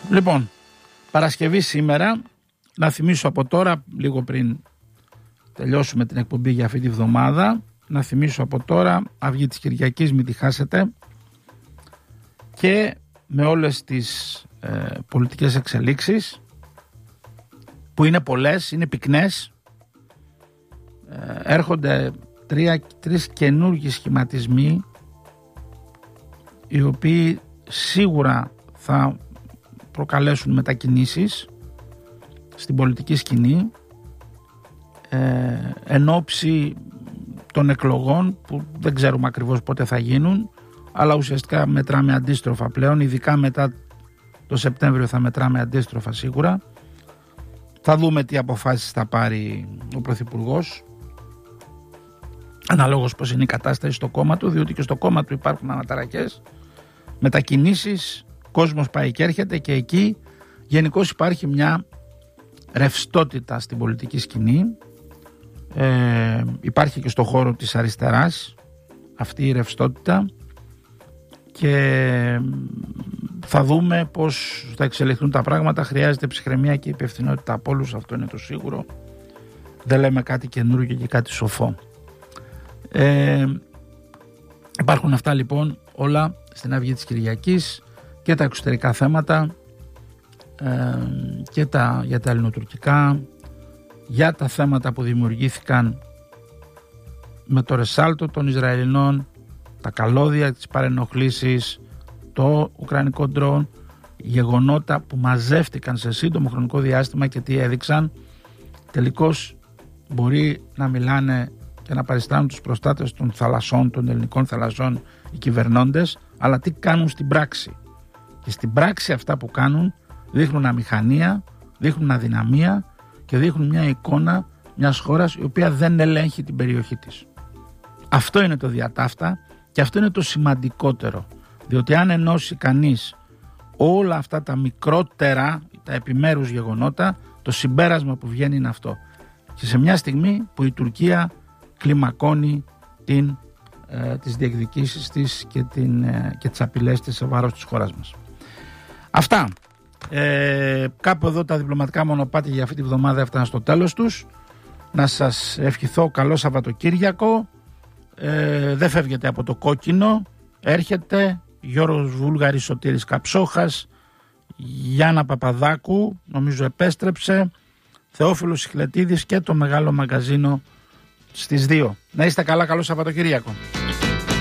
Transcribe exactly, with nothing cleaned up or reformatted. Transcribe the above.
Λοιπόν, Παρασκευή σήμερα, να θυμίσω από τώρα, λίγο πριν τελειώσουμε την εκπομπή για αυτή τη βδομάδα, να θυμίσω από τώρα, Αυγή της Κυριακής μην τη χάσετε, και με όλες τις ε, πολιτικές εξελίξεις που είναι πολλές, είναι πυκνές, ε, έρχονται τρία, τρεις καινούργιοι σχηματισμοί οι οποίοι σίγουρα θα προκαλέσουν μετακινήσεις στην πολιτική σκηνή ε, εν ώψη των εκλογών που δεν ξέρουμε ακριβώς πότε θα γίνουν, αλλά ουσιαστικά μετράμε αντίστροφα πλέον, ειδικά μετά το Σεπτέμβριο θα μετράμε αντίστροφα σίγουρα. Θα δούμε τι αποφάσεις θα πάρει ο Πρωθυπουργός, αναλόγως πως είναι η κατάσταση στο κόμμα του, διότι και στο κόμμα του υπάρχουν αναταραχές, μετακινήσεις, κόσμος πάει και έρχεται, και εκεί γενικώς υπάρχει μια ρευστότητα στην πολιτική σκηνή. Ε, υπάρχει και στο χώρο της αριστεράς αυτή η ρευστότητα, και θα δούμε πως θα εξελιχθούν τα πράγματα. Χρειάζεται ψυχραιμία και υπευθυνότητα από όλους, αυτό είναι το σίγουρο. Δεν λέμε κάτι καινούργιο και κάτι σοφό. Ε, υπάρχουν αυτά λοιπόν όλα στην Αυγή της Κυριακής, και τα εξωτερικά θέματα ε, και τα, για τα ελληνοτουρκικά, για τα θέματα που δημιουργήθηκαν με το ρεσάλτο των Ισραηλινών, τα καλώδια, τις παρενοχλήσεις, το ουκρανικό ντρόουν, γεγονότα που μαζεύτηκαν σε σύντομο χρονικό διάστημα και τι έδειξαν. Τελικώς μπορεί να μιλάνε και να παριστάνουν τους προστάτες των θαλασσών, των ελληνικών θαλασσών οι κυβερνώντες, αλλά τι κάνουν στην πράξη. Και στην πράξη αυτά που κάνουν δείχνουν αμηχανία, δείχνουν αδυναμία και δείχνουν μια εικόνα μιας χώρας η οποία δεν ελέγχει την περιοχή της. Αυτό είναι το διατάφτα και αυτό είναι το σημαντικότερο, διότι αν ενώσει κανείς όλα αυτά τα μικρότερα, τα επιμέρους γεγονότα, το συμπέρασμα που βγαίνει είναι αυτό. Και σε μια στιγμή που η Τουρκία κλιμακώνει την, ε, τις διεκδικήσεις της και, την, ε, και τις απειλές της σε βάρος της χώρας μας. Αυτά. Ε, κάπου εδώ τα διπλωματικά μονοπάτια για αυτή τη βδομάδα έφταναν στο τέλος τους. Να σας ευχηθώ καλό Σαββατοκύριακο. Ε, δεν φεύγετε από το κόκκινο. Έρχεται Γιώργος Βούλγαρης, Σωτήρης Καψόχας, Γιάννα Παπαδάκου, νομίζω επέστρεψε, Θεόφιλος Σιχλετίδης και το Μεγάλο Μαγκαζίνο στις δύο. Να είστε καλά, καλό Σαββατοκύριακο.